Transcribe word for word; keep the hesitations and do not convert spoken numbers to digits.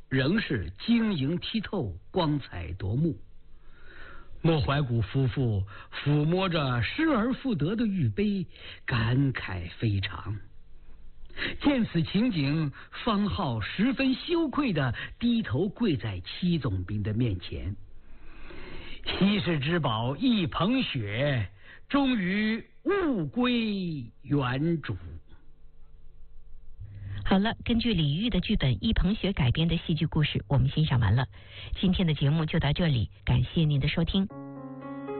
仍是晶莹剔透，光彩夺目。莫怀古夫妇抚摸着失而复得的玉杯，感慨非常。见此情景，方浩十分羞愧地低头跪在戚总兵的面前。稀世之宝一捧雪，终于物归原主。 好了，根据李煜的剧本《一捧雪》改编的戏剧故事，我们欣赏完了。今天的节目就到这里，感谢您的收听。